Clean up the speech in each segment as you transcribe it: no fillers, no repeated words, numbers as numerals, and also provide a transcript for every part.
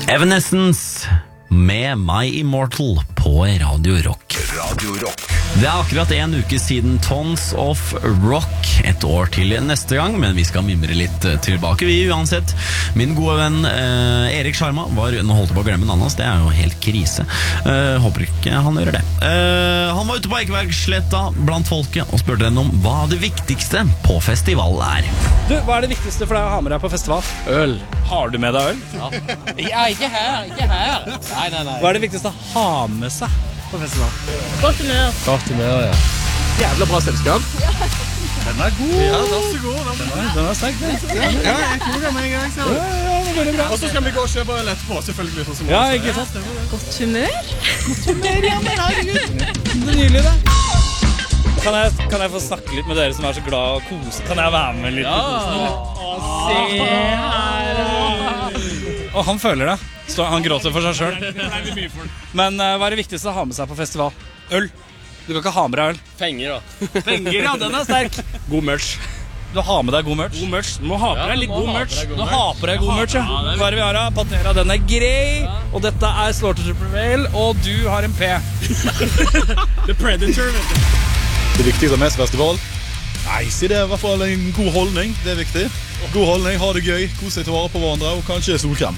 Evanescence med My Immortal på Radio Rock. Det akkurat en uke siden Tons of Rock. Et år til neste gang, men vi skal mimre litt tilbake vi uansett. Min gode venn Erik Sharma nå holdt på å glemme navnet hans. Det jo helt krise. Håper ikke han gjør det. Han var ute på Eikebergsletta blant folket og spurte dem om hva det viktigste på festival Du, hva det viktigste for deg å ha med deg på festival? Øl. Har du med deg øl? Ja, ikke her. Nei. Hva det viktigste å ha med seg på festival? Godt humør, ja. Jævla bra selskap. Den god. Ja, vær så god. Den sterk, den. Ja, jeg koger meg en gang. Ja, veldig bra. Og så skal vi gå og kjøpe øl etterpå, selvfølgelig. Sånn som Ja, oss. ikke sant? Godt humør. Ja, men herregud. Det nydelig, det. Kan jeg få snakke litt med dere som så glad å kose? Kan jeg være med litt? Se her. Og han føler det. Han gråter for seg selv. Men hva det viktigste å ha med seg på festival? Øl. Du kan ikke ha med deg øl. Penger, da. Penger, ja, den sterk. God merch. Du har med deg god merch. God merch. Du må ha på deg litt god merch. Du har på deg god merch, ja. Hva vi har da? Pantera, den grei. Og dette Slaughter to Prevail. Og du har en P. The Predator, vet du. Det viktigste med festival? Nei, si det I hvert fall en god holdning, det viktig. God holdning, ha det gøy, kose seg til vare på hverandre, og kanskje solkrem.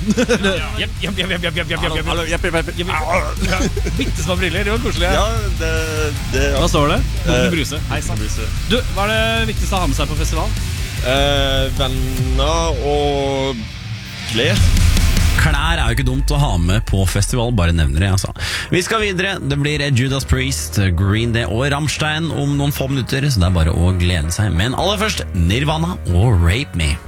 Bitte små briller, det var koselig. Ja, det Hva står det? Morten Bruse. Hei, Bruse. Du, hva det viktigste å ha med seg på festival? Venner og klær. Klær jo ikke dumt å ha med på festival, bare nevner det, altså. Vi skal videre, det blir Judas Priest, Green Day og Rammstein om noen få minutter, så det bare å glede seg. Men aller først, Nirvana og Rape Me.